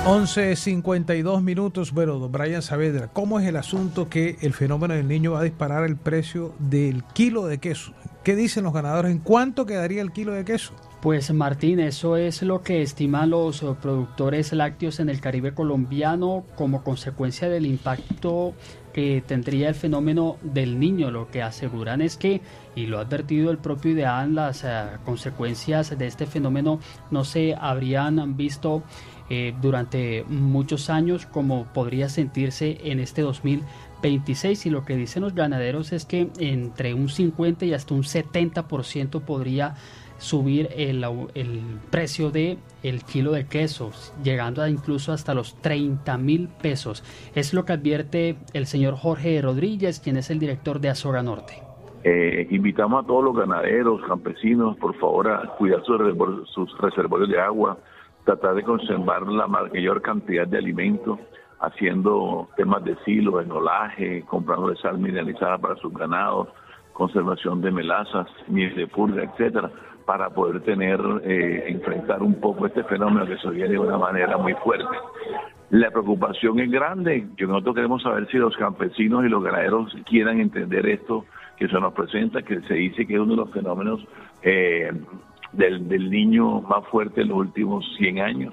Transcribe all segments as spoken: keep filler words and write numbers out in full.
once cincuenta y dos minutos. Bueno, don Brian Saavedra, ¿cómo es el asunto que el fenómeno del Niño va a disparar el precio del kilo de queso? ¿Qué dicen los ganadores? ¿En cuánto quedaría el kilo de queso? Pues Martín, eso es lo que estiman los productores lácteos en el Caribe colombiano como consecuencia del impacto que tendría el fenómeno del Niño. Lo que aseguran es que, y lo ha advertido el propio IDEAN, las uh, consecuencias de este fenómeno no se habrían visto eh, durante muchos años como podría sentirse en este dos mil veintiséis, y lo que dicen los ganaderos es que entre un cincuenta y hasta un setenta por ciento podría subir el, el precio de el kilo de queso, llegando a incluso hasta los treinta mil pesos. Es lo que advierte el señor Jorge Rodríguez, quien es el director de Azoga Norte. Eh, invitamos a todos los ganaderos, campesinos, por favor, a cuidar sus, reservorios, sus reservorios de agua, tratar de conservar la mayor cantidad de alimentos, haciendo temas de silo, enolaje, comprando de sal mineralizada para sus ganados, conservación de melazas, miel de purga, etcétera, para poder tener, eh, enfrentar un poco este fenómeno que se viene de una manera muy fuerte. La preocupación es grande. Yo nosotros queremos saber si los campesinos y los ganaderos quieran entender esto que se nos presenta, que se dice que es uno de los fenómenos eh, del, del Niño más fuerte en los últimos cien años.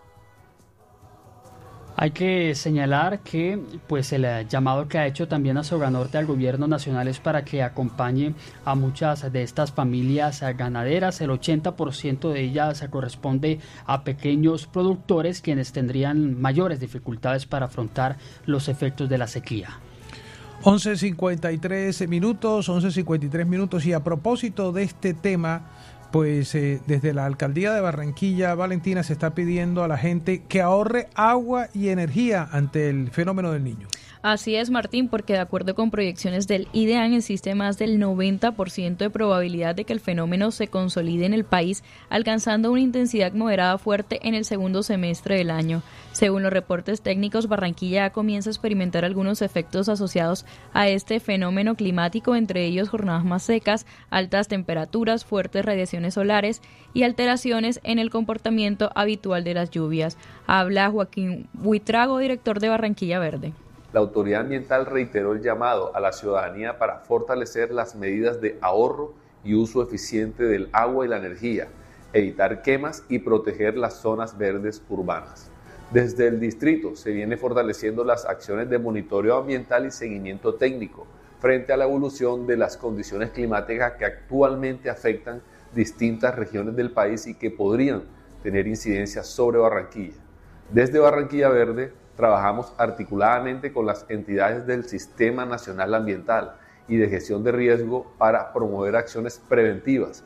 Hay que señalar que pues el llamado que ha hecho también Azoga Norte al gobierno nacional es para que acompañe a muchas de estas familias ganaderas. El ochenta por ciento de ellas se corresponde a pequeños productores, quienes tendrían mayores dificultades para afrontar los efectos de la sequía. once cincuenta y tres minutos, once cincuenta y tres minutos, y a propósito de este tema, pues eh, desde la alcaldía de Barranquilla, Valentina, se está pidiendo a la gente que ahorre agua y energía ante el fenómeno del Niño. Así es, Martín, porque de acuerdo con proyecciones del IDEAN existe más del noventa por ciento de probabilidad de que el fenómeno se consolide en el país, alcanzando una intensidad moderada fuerte en el segundo semestre del año. Según los reportes técnicos, Barranquilla ya comienza a experimentar algunos efectos asociados a este fenómeno climático, entre ellos jornadas más secas, altas temperaturas, fuertes radiaciones solares y alteraciones en el comportamiento habitual de las lluvias. Habla Joaquín Buitrago, director de Barranquilla Verde. La autoridad ambiental reiteró el llamado a la ciudadanía para fortalecer las medidas de ahorro y uso eficiente del agua y la energía, evitar quemas y proteger las zonas verdes urbanas. Desde el distrito se viene fortaleciendo las acciones de monitoreo ambiental y seguimiento técnico frente a la evolución de las condiciones climáticas que actualmente afectan distintas regiones del país y que podrían tener incidencia sobre Barranquilla. Desde Barranquilla Verde trabajamos articuladamente con las entidades del Sistema Nacional Ambiental y de Gestión de Riesgo para promover acciones preventivas.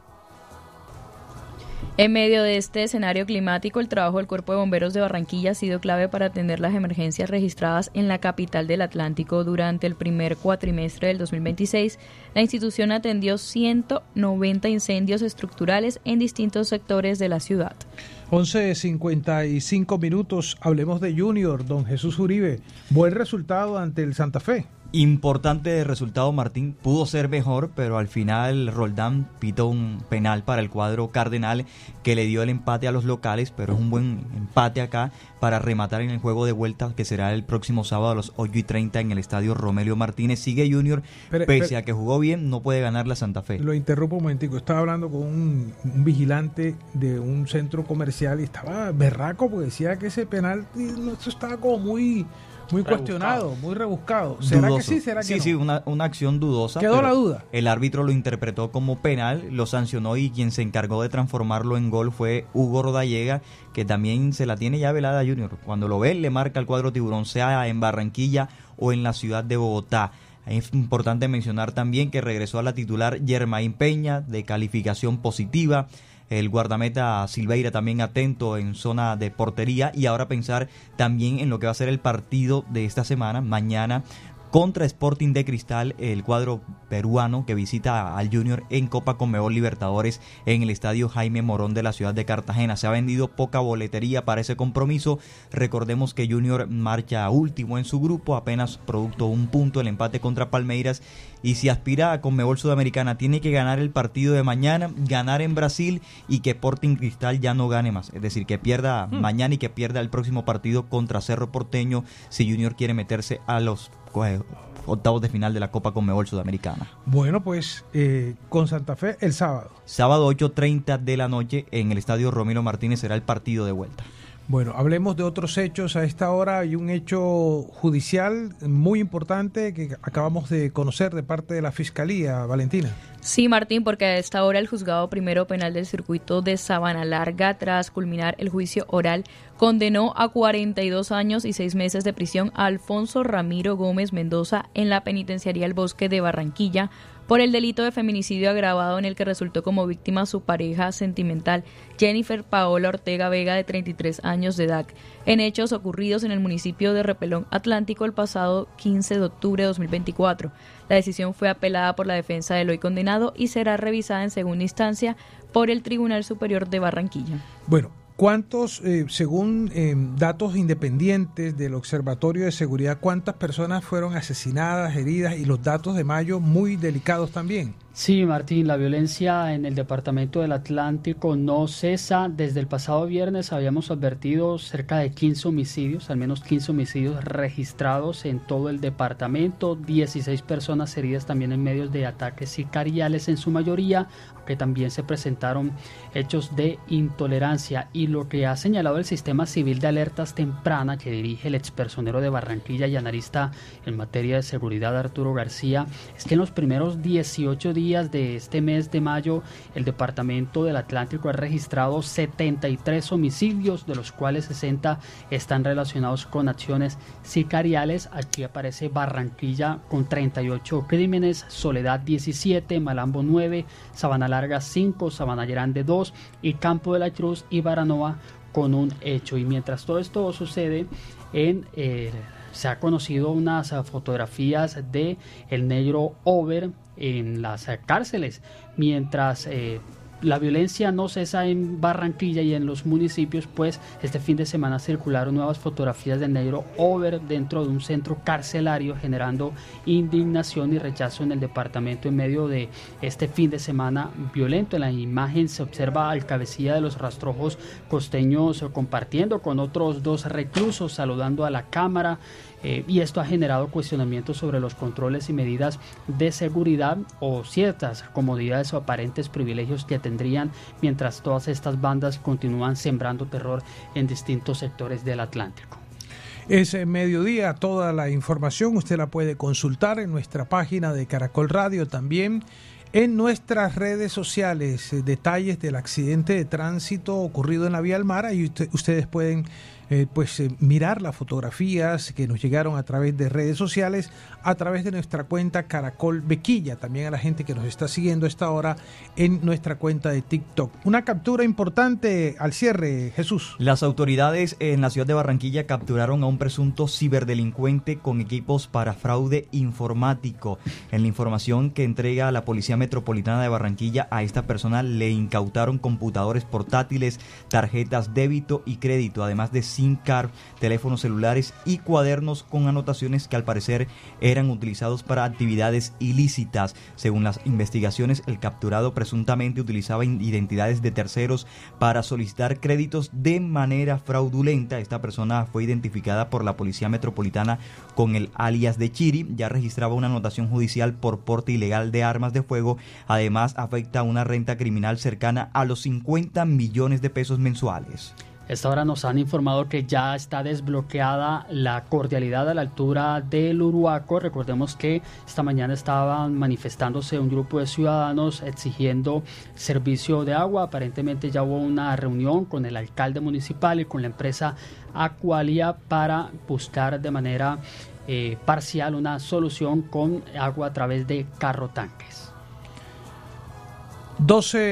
En medio de este escenario climático, el trabajo del Cuerpo de Bomberos de Barranquilla ha sido clave para atender las emergencias registradas en la capital del Atlántico. Durante el primer cuatrimestre del dos mil veintiséis, la institución atendió ciento noventa incendios estructurales en distintos sectores de la ciudad. once cincuenta y cinco minutos, hablemos de Junior, don Jesús Uribe. Buen resultado ante el Santa Fe. Importante resultado, Martín. Pudo ser mejor, pero al final Roldán pitó un penal para el cuadro cardenal que le dio el empate a los locales, pero es un buen empate acá para rematar en el juego de vuelta que será el próximo sábado a las ocho y treinta en el estadio Romelio Martínez. Sigue Junior, pero, pese pero, a que jugó bien, no puede ganar la Santa Fe. Lo interrumpo un momentico. Estaba hablando con un, un vigilante de un centro comercial y estaba berraco porque decía que ese penal no, eso estaba como muy... Muy rebuscado. Cuestionado, muy rebuscado. ¿Será dudoso. Que sí? ¿Será que sí, no? Sí, una, una acción dudosa. Quedó la duda. El árbitro lo interpretó como penal, lo sancionó y quien se encargó de transformarlo en gol fue Hugo Rodallega, que también se la tiene ya velada a Junior. Cuando lo ve, le marca el cuadro tiburón, sea en Barranquilla o en la ciudad de Bogotá. Es importante mencionar también que regresó a la titular Yermaín Peña, de calificación positiva. El guardameta Silveira también atento en zona de portería, y ahora pensar también en lo que va a ser el partido de esta semana, mañana, contra Sporting de Cristal, el cuadro peruano que visita al Junior en Copa Conmebol Libertadores en el estadio Jaime Morón de la ciudad de Cartagena. Se ha vendido poca boletería para ese compromiso. Recordemos que Junior marcha último en su grupo, apenas producto un punto, el empate contra Palmeiras, y si aspira a Conmebol Sudamericana tiene que ganar el partido de mañana, ganar en Brasil y que Sporting Cristal ya no gane más, es decir, que pierda mm. mañana y que pierda el próximo partido contra Cerro Porteño si Junior quiere meterse a los octavos de final de la Copa Conmebol Sudamericana. Bueno, pues eh, con Santa Fe el sábado. Sábado ocho treinta de la noche en el estadio Romero Martínez será el partido de vuelta. Bueno, hablemos de otros hechos. A esta hora hay un hecho judicial muy importante que acabamos de conocer de parte de la Fiscalía, Valentina. Sí, Martín, porque a esta hora el Juzgado Primero Penal del Circuito de Sabana Larga, tras culminar el juicio oral, condenó a cuarenta y dos años y seis meses de prisión a Alfonso Ramiro Gómez Mendoza en la Penitenciaría El Bosque de Barranquilla por el delito de feminicidio agravado en el que resultó como víctima su pareja sentimental Jennifer Paola Ortega Vega, de treinta y tres años de edad, en hechos ocurridos en el municipio de Repelón Atlántico el pasado quince de octubre de dos mil veinticuatro. La decisión fue apelada por la defensa del hoy condenado y será revisada en segunda instancia por el Tribunal Superior de Barranquilla. Bueno, ¿cuántos, eh, según eh, datos independientes del Observatorio de Seguridad, cuántas personas fueron asesinadas, heridas, y los datos de mayo muy delicados también? Sí, Martín, la violencia en el departamento del Atlántico no cesa. Desde el pasado viernes habíamos advertido cerca de quince homicidios, al menos quince homicidios registrados en todo el departamento, dieciséis personas heridas también en medios de ataques sicariales en su mayoría, aunque también se presentaron hechos de intolerancia. Y lo que ha señalado el Sistema Civil de Alertas Temprana, que dirige el expersonero de Barranquilla y analista en materia de seguridad Arturo García, es que en los primeros dieciocho días de este mes de mayo el departamento del Atlántico ha registrado setenta y tres homicidios, de los cuales sesenta están relacionados con acciones sicariales. Aquí aparece Barranquilla con treinta y ocho crímenes, Soledad diecisiete, Malambo nueve, Sabana Larga cinco, Sabana Grande dos y Campo de la Cruz y Baranoa con un hecho. Y mientras todo esto sucede, en eh, se ha conocido unas fotografías de el negro Over en las cárceles, mientras eh, la violencia no cesa en Barranquilla y en los municipios, pues este fin de semana circularon nuevas fotografías del negro Over dentro de un centro carcelario, generando indignación y rechazo en el departamento en medio de este fin de semana violento. En la imagen se observa al cabecilla de los rastrojos costeños compartiendo con otros dos reclusos, saludando a la cámara. Eh, y esto ha generado cuestionamientos sobre los controles y medidas de seguridad o ciertas comodidades o aparentes privilegios que tendrían mientras todas estas bandas continúan sembrando terror en distintos sectores del Atlántico. Es mediodía, toda la información usted la puede consultar en nuestra página de Caracol Radio, también en nuestras redes sociales, eh, detalles del accidente de tránsito ocurrido en la Vía Almara, y usted, ustedes pueden eh, pues eh, mirar las fotografías que nos llegaron a través de redes sociales, a través de nuestra cuenta Caracol Bequilla, también a la gente que nos está siguiendo a esta hora en nuestra cuenta de TikTok. Una captura importante al cierre, Jesús. Las autoridades en la ciudad de Barranquilla capturaron a un presunto ciberdelincuente con equipos para fraude informático. En la información que entrega la Policía Metropolitana de Barranquilla, a esta persona le incautaron computadores portátiles, tarjetas débito y crédito, además de SIM card, teléfonos celulares y cuadernos con anotaciones que al parecer eran utilizados para actividades ilícitas. Según las investigaciones, el capturado presuntamente utilizaba identidades de terceros para solicitar créditos de manera fraudulenta. Esta persona fue identificada por la Policía Metropolitana con el alias de Chiri. Ya registraba una anotación judicial por porte ilegal de armas de fuego. Además, afecta una renta criminal cercana a los cincuenta millones de pesos mensuales. Esta hora nos han informado que ya está desbloqueada la cordialidad a la altura del Uruaco. Recordemos que esta mañana estaban manifestándose un grupo de ciudadanos exigiendo servicio de agua. Aparentemente ya hubo una reunión con el alcalde municipal y con la empresa Aqualia para buscar de manera eh, parcial una solución con agua a través de carro tanques. doce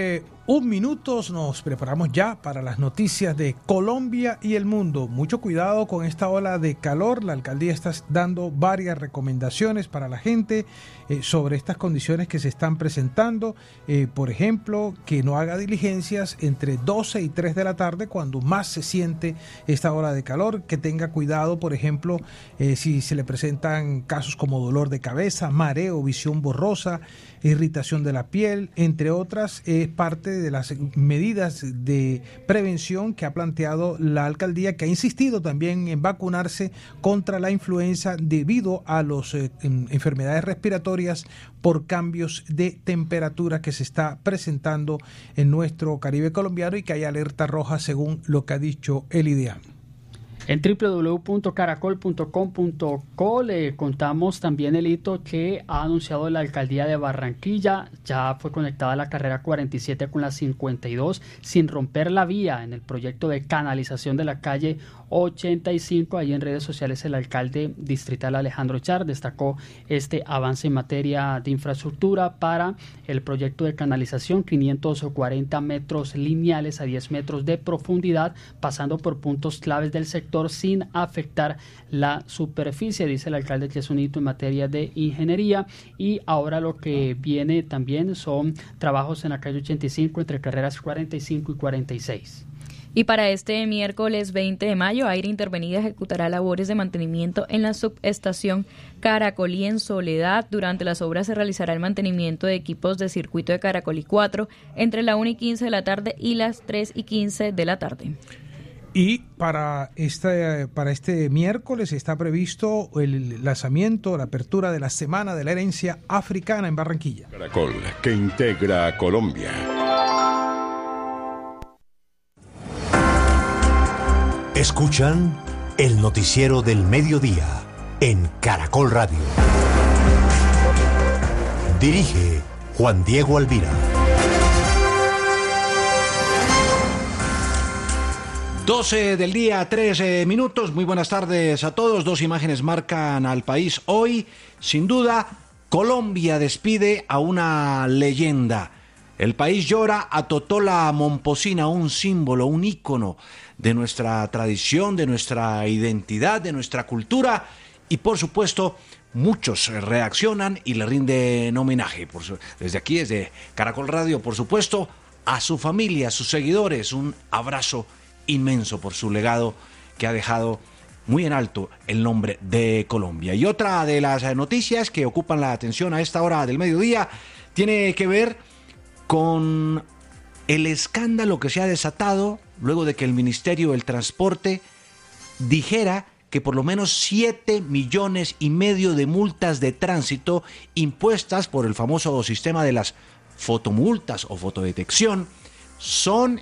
un minuto nos preparamos ya para las noticias de Colombia y el mundo. Mucho cuidado con esta ola de calor. La alcaldía está dando varias recomendaciones para la gente eh, sobre estas condiciones que se están presentando. Eh, por ejemplo, que no haga diligencias entre doce y tres de la tarde cuando más se siente esta ola de calor. Que tenga cuidado, por ejemplo, eh, si se le presentan casos como dolor de cabeza, mareo, visión borrosa, irritación de la piel, entre otras. Es parte de las medidas de prevención que ha planteado la alcaldía, que ha insistido también en vacunarse contra la influenza debido a las eh, enfermedades respiratorias por cambios de temperatura que se está presentando en nuestro Caribe colombiano y que hay alerta roja según lo que ha dicho el IDEAM. En doble u doble u doble u punto caracol punto com punto co le contamos también el hito que ha anunciado la alcaldía de Barranquilla. Ya fue conectada la carrera cuarenta y siete con la cincuenta y dos sin romper la vía en el proyecto de canalización de la calle ochenta y cinco. Ahí en redes sociales el alcalde distrital Alejandro Char destacó este avance en materia de infraestructura para el proyecto de canalización, quinientos cuarenta metros lineales a diez metros de profundidad, pasando por puntos claves del sector sin afectar la superficie. Dice el alcalde que es un hito en materia de ingeniería, y ahora lo que viene también son trabajos en la calle ochenta y cinco entre carreras cuarenta y cinco y cuarenta y seis. Y para este miércoles veinte de mayo, Aire Intervenida ejecutará labores de mantenimiento en la subestación Caracolí en Soledad. Durante las obras se realizará el mantenimiento de equipos de circuito de Caracolí cuatro entre la una y quince de la tarde y las tres y quince de la tarde. Y para este, para este miércoles está previsto el lanzamiento, la apertura de la Semana de la Herencia Africana en Barranquilla. Caracol, que integra a Colombia. Escuchan el noticiero del mediodía en Caracol Radio. Dirige Juan Diego Alvira. doce del día, trece minutos. Muy buenas tardes a todos. Dos imágenes marcan al país hoy. Sin duda, Colombia despide a una leyenda. El país llora a Totola Momposina, un símbolo, un ícono de nuestra tradición, de nuestra identidad, de nuestra cultura, y por supuesto muchos reaccionan y le rinden homenaje. Por su, desde aquí, desde Caracol Radio, por supuesto, a su familia, a sus seguidores, un abrazo inmenso por su legado que ha dejado muy en alto el nombre de Colombia. Y otra de las noticias que ocupan la atención a esta hora del mediodía tiene que ver con el escándalo que se ha desatado luego de que el Ministerio del Transporte dijera que por lo menos siete millones y medio de multas de tránsito impuestas por el famoso sistema de las fotomultas o fotodetección son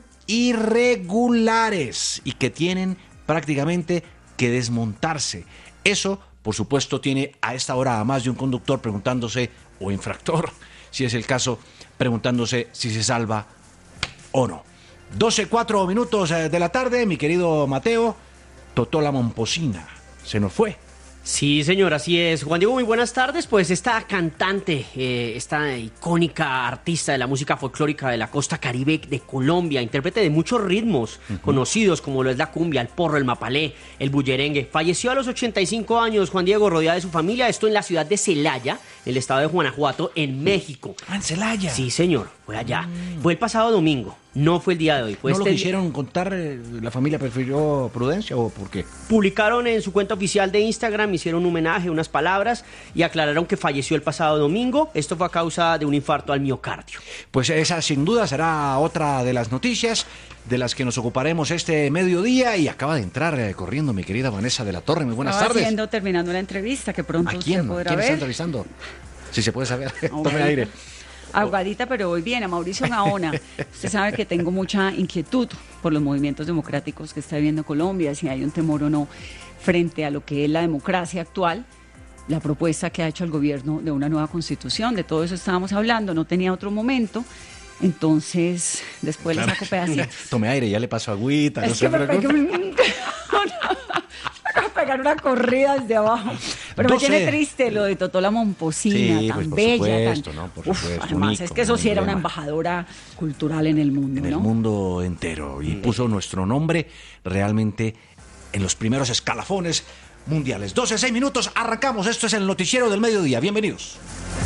irregulares y que tienen prácticamente que desmontarse. Eso, por supuesto, tiene a esta hora a más de un conductor preguntándose, o infractor, si es el caso, preguntándose si se salva o no. doce, cuatro minutos de la tarde, mi querido Mateo. Totola Momposina se nos fue. Sí, señor, así es. Juan Diego, muy buenas tardes. Pues esta cantante, eh, esta icónica artista de la música folclórica de la costa caribe de Colombia, intérprete de muchos ritmos uh-huh. conocidos como lo es la cumbia, el porro, el mapalé, el bullerengue, falleció a los ochenta y cinco años, Juan Diego, rodeada de su familia, esto en la ciudad de Celaya, en el estado de Guanajuato, en México. Ah, en Celaya. Sí, señor, fue allá. Mm. Fue el pasado domingo. No fue el día de hoy. Fue ¿No este lo quisieron contar? ¿La familia prefirió prudencia o por qué? Publicaron en su cuenta oficial de Instagram, hicieron un homenaje, unas palabras y aclararon que falleció el pasado domingo. Esto fue a causa de un infarto al miocardio. Pues esa sin duda será otra de las noticias de las que nos ocuparemos este mediodía. Y acaba de entrar eh, corriendo mi querida Vanessa de la Torre. Muy buenas Estaba tardes. Haciendo, terminando la entrevista que pronto ¿A quién? usted podrá ¿Quién ver. está entrevistando? Si se puede saber. Tome aire. Ahogadita, pero voy bien. A Mauricio Gaona. Usted sabe que tengo mucha inquietud por los movimientos democráticos que está viviendo Colombia, si hay un temor o no frente a lo que es la democracia actual, la propuesta que ha hecho el gobierno de una nueva constitución. De todo eso estábamos hablando, no tenía otro momento. Entonces, después claro. le saco pedacitos. Tome aire, ya le paso agüita. Es no que me pegué un... me acabo de pegar una corrida desde abajo. Pero doce... me tiene triste lo de Totola Momposina, sí, tan pues por bella. Supuesto, tan... ¿no? Por Uf, supuesto, además, único, es que eso sí era una emblema. embajadora cultural en el mundo, En ¿no? el mundo entero. Y puso nuestro nombre realmente en los primeros escalafones mundiales. doce, seis minutos, arrancamos. Esto es el noticiero del mediodía. Bienvenidos.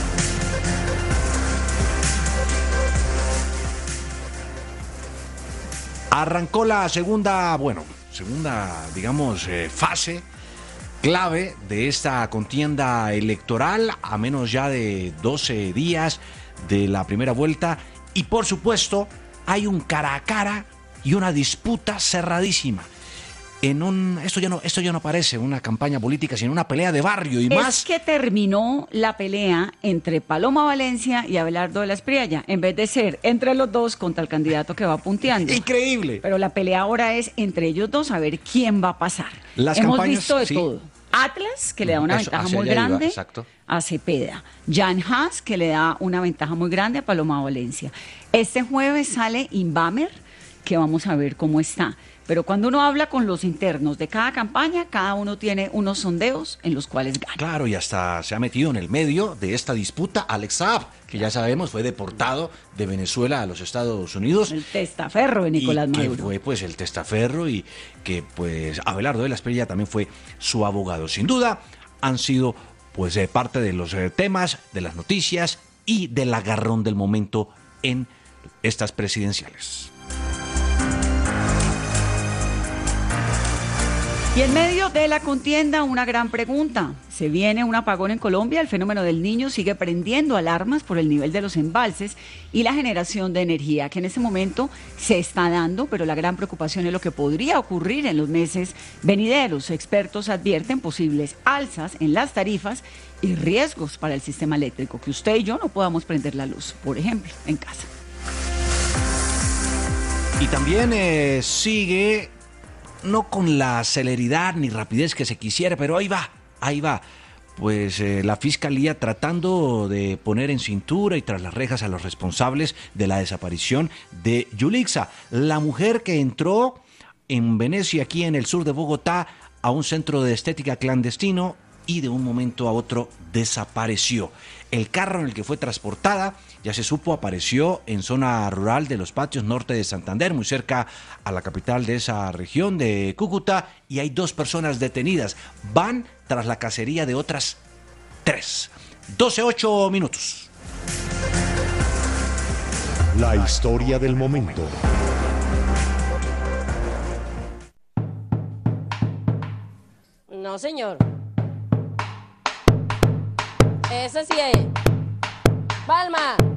Arrancó la segunda, bueno, segunda, digamos, eh, fase clave de esta contienda electoral, a menos ya de doce días de la primera vuelta. Y por supuesto, hay un cara a cara y una disputa cerradísima. En un, esto ya no, esto ya no parece una campaña política, sino una pelea de barrio y es más. Es que terminó la pelea entre Paloma Valencia y Abelardo de la Espriella, en vez de ser entre los dos contra el candidato que va punteando. Increíble. Pero la pelea ahora es entre ellos dos a ver quién va a pasar. Las Hemos campañas, visto de sí. todo. Atlas, que le da una Eso, ventaja hacia muy allá iba, grande exacto. a Cepeda. Jan Haas, que le da una ventaja muy grande a Paloma Valencia. Este jueves sale Inbamer, que vamos a ver cómo está. Pero cuando uno habla con los internos de cada campaña, cada uno tiene unos sondeos en los cuales gana. Claro, y hasta se ha metido en el medio de esta disputa Alex Saab, que ya sabemos fue deportado de Venezuela a los Estados Unidos. El testaferro de Nicolás y Maduro. Que fue pues el testaferro y que pues Abelardo de la Espriella también fue su abogado. Sin duda han sido pues eh, parte de los eh, temas, de las noticias y del agarrón del momento en estas presidenciales. Y en medio de la contienda, una gran pregunta. ¿Se viene un apagón en Colombia? El fenómeno del Niño sigue prendiendo alarmas por el nivel de los embalses y la generación de energía, que en este momento se está dando, pero la gran preocupación es lo que podría ocurrir en los meses venideros. Expertos advierten posibles alzas en las tarifas y riesgos para el sistema eléctrico, que usted y yo no podamos prender la luz, por ejemplo, en casa. Y también eh, sigue... no con la celeridad ni rapidez que se quisiera, pero ahí va, ahí va. Pues eh, la Fiscalía tratando de poner en cintura y tras las rejas a los responsables de la desaparición de Yulixa, la mujer que entró en Venecia, aquí en el sur de Bogotá, a un centro de estética clandestino y de un momento a otro desapareció. El carro en el que fue transportada, ya se supo, apareció en zona rural de Los Patios, norte de Santander, muy cerca a la capital de esa región de Cúcuta, y hay dos personas detenidas. Van tras la cacería de otras tres. doce, ocho minutos. La historia del momento. No, señor. Ese sí es. Palma.